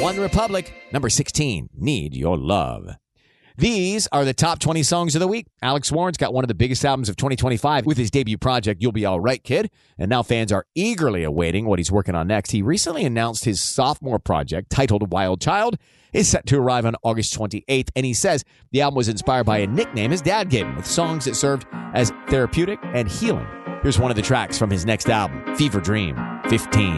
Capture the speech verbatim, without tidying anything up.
One Republic, number sixteen, Need Your Love. These are the top twenty songs of the week. Alex Warren's got one of the biggest albums of twenty twenty-five with his debut project, You'll Be All Right, Kid. And now fans are eagerly awaiting what he's working on next. He recently announced his sophomore project, titled Wild Child, is set to arrive on August twenty-eighth. And he says the album was inspired by a nickname his dad gave him, with songs that served as therapeutic and healing. Here's one of the tracks from his next album, Fever Dream, fifteen.